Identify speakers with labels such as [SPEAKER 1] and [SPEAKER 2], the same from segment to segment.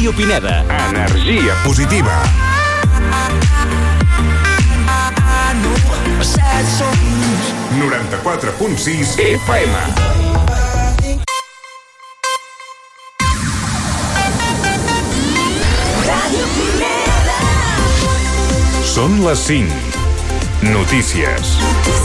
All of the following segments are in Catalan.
[SPEAKER 1] Ràdio Pineda.
[SPEAKER 2] Energia positiva. 94.6 FM. Són les 5. Notícies.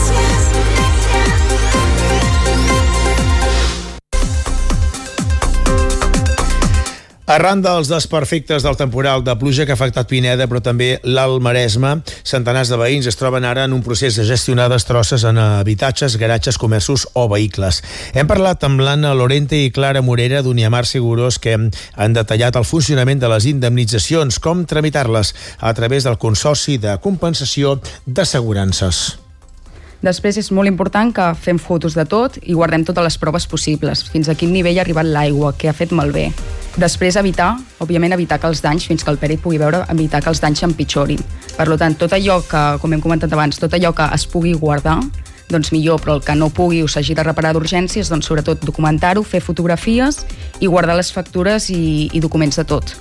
[SPEAKER 3] Arran dels desperfectes del temporal de pluja que ha afectat Pineda, però també l'Alt Maresme, centenars de veïns es troben ara en un procés de gestionar destrosses en habitatges, garatges, comerços o vehicles. Hem parlat amb l'Anna Lorente i Clara Morera d'Uniamar Seguros, que han detallat el funcionament de les indemnitzacions, com tramitar-les a través del Consorci de Compensació d'Assegurances.
[SPEAKER 4] Després és molt important que fem fotos de tot i guardem totes les proves possibles, fins a quin nivell ha arribat l'aigua, què ha fet malbé. Després evitar que els danys, fins que el pèrit pugui veure, evitar que els danys empitjorin. Per tant, tot allò que, com hem comentat abans, tot allò que es pugui guardar, doncs millor, però el que no pugui o s'hagi de reparar d'urgències, doncs sobretot documentar-ho, fer fotografies i guardar les factures i documents de tot.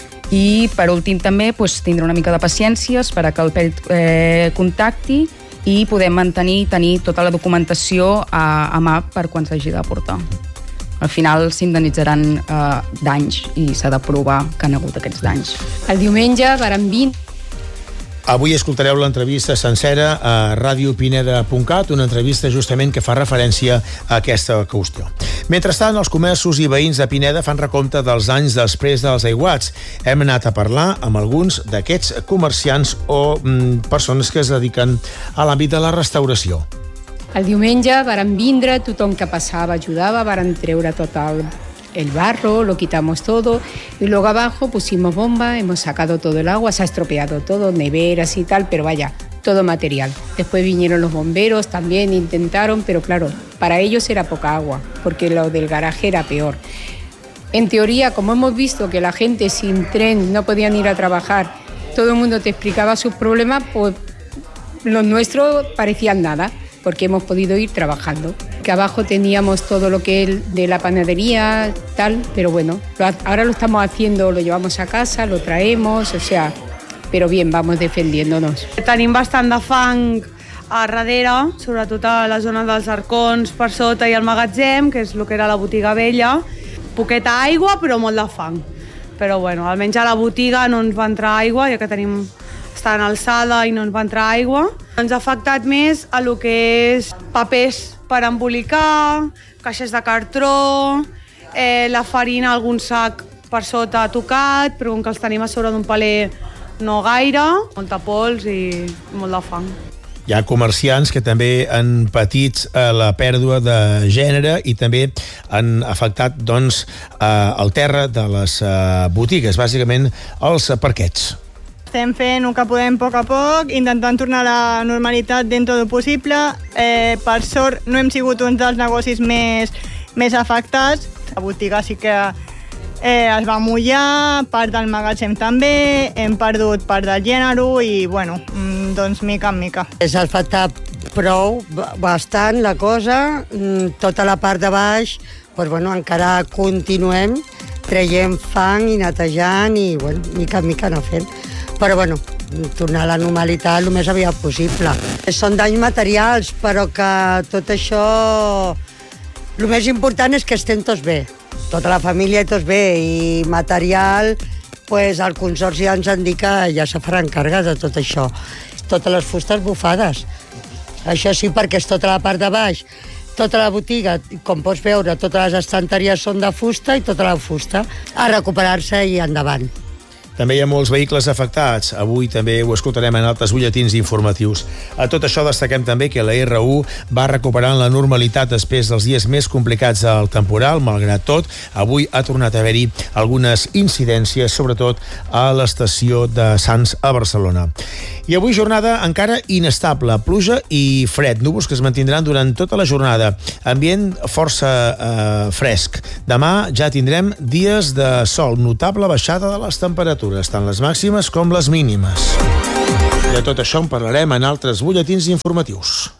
[SPEAKER 4] I per últim també tindre una mica de paciència, esperar que el pèrit contacti i podem tenir tota la documentació a mà per quan s'hagi de portar. Al final s'indemnitzaran danys i s'ha de provar que han hagut aquests danys.
[SPEAKER 5] El diumenge varen 20.
[SPEAKER 3] Avui escoltareu l'entrevista sencera a radiopineda.cat, una entrevista justament que fa referència a aquesta qüestió. Mentrestant, els comerços i veïns de Pineda fan recompte dels danys després dels aiguats. Hem anat a parlar amb alguns d'aquests comerciants o persones que es dediquen a l'àmbit de la restauració.
[SPEAKER 5] El diumenge varen vindre, tothom que passava ajudava, varen treure tot el barro, lo quitamos todo y luego abajo pusimos bomba, hemos sacado todo el agua, se ha estropeado todo, neveras y tal, pero vaya, todo material. Después vinieron los bomberos, también intentaron, pero claro, para ellos era poca agua, porque lo del garaje era peor. En teoría, como hemos visto que la gente sin tren no podían ir a trabajar, todo el mundo te explicaba sus problemas, pues los nuestros parecían nada, porque hemos podido ir trabajando. Que abajo teníamos todo lo que es de la panadería, tal, pero bueno, ahora lo estamos haciendo, lo llevamos a casa, lo traemos, o sea, però bien, vamos defendiéndonos.
[SPEAKER 6] Tenim bastant de fang a darrere, sobretot a la zona dels arcons per sota i el magatzem, que és el que era la botiga vella. Poqueta aigua, però molt de fang. Però bueno, almenys a la botiga no ens va entrar aigua, ja que està en alçada i no ens va entrar aigua. Ens ha afectat més a lo que és papers per embolicar, caixes de cartró, la farina, algun sac per sota ha tocat, però com que els tenim a sobre d'un paler no gaire, molta pols i molt de fang.
[SPEAKER 3] Hi ha comerciants que també han patit la pèrdua de gènere i també han afectat el terra de les botigues, bàsicament els parquets.
[SPEAKER 7] Estem fent el que podem a poc, intentant tornar a la normalitat dentro del possible. Per sort no hem sigut un dels negocis més afectats. La botiga sí que es va mullar, part del magatzem també, hem perdut part del gènere i, bueno, doncs mica en mica.
[SPEAKER 8] S'ha afectat prou, bastant la cosa, tota la part de baix, doncs, bueno, encara continuem traient fang i netejant i, bueno, mica en mica anar fent. Però, bueno, tornar a la normalitat el més aviat possible. Són danys materials, però que tot això... El més important és que estem tots bé. Tota la família tots bé. I material, pues, el Consorci ens han dit que ja se faran càrrega de tot això. Totes les fustes bufades. Això sí, perquè és tota la part de baix. Tota la botiga, com pots veure, totes les estanteries són de fusta i tota la fusta a recuperar-se i endavant.
[SPEAKER 3] També hi ha molts vehicles afectats. Avui també ho escoltarem en altres butlletins informatius. A tot això destaquem també que la R1 va recuperant la normalitat després dels dies més complicats del temporal. Malgrat tot, avui ha tornat a haver-hi algunes incidències, sobretot a l'estació de Sants a Barcelona. I avui jornada encara inestable, pluja i fred, núvols que es mantindran durant tota la jornada. Ambient força fresc. Demà ja tindrem dies de sol, notable baixada de les temperatures, tant les màximes com les mínimes. De tot això en parlarem en altres butlletins informatius.